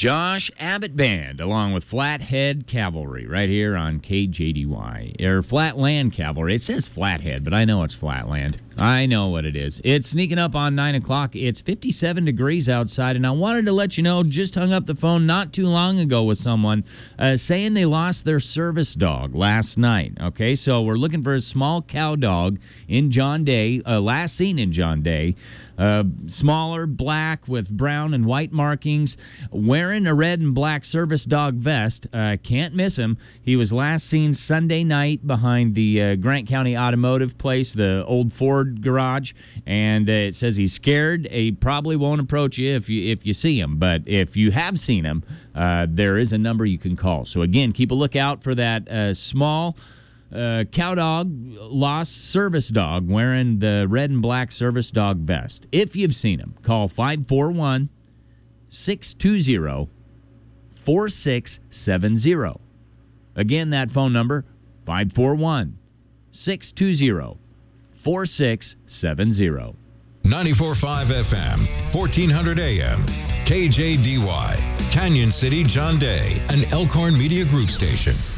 Josh Abbott Band, along with Flathead Cavalry, right here on KJDY. Or Flatland Cavalry. It says Flathead, but I know it's Flatland. I know what it is. It's sneaking up on 9 o'clock. It's 57 degrees outside, and I wanted to let you know, just hung up the phone not too long ago with someone saying they lost their service dog last night. Okay, so we're looking for a small cow dog in John Day, last seen in John Day. Smaller, black with brown and white markings, wearing a red and black service dog vest. Can't miss him. He was last seen Sunday night behind the Grant County Automotive place, the old Ford garage, and it says he's scared. He probably won't approach you if you see him, but if you have seen him, there is a number you can call. So again, keep a lookout for that small cow dog, lost service dog wearing the red and black service dog vest. If you've seen him, call 541-620-4670. Again, that phone number, 541-620-4670. 94.5 FM, 1400 AM, KJDY, Canyon City, John Day, an Elkhorn Media Group station.